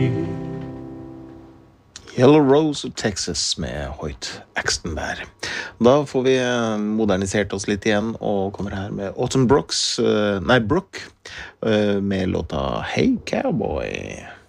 Yellow Rose of Texas med Hoyt Axton der. Da får vi modernisert oss litt igjen og kommer her med Autumn Brooks, Brooke, med låta Hey Cowboy.